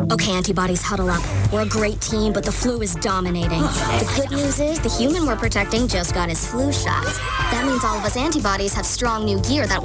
Okay, antibodies, huddle up. We're a great team, but the flu is dominating. The good news is the human we're protecting just got his flu shot. That means all of us antibodies have strong new gear that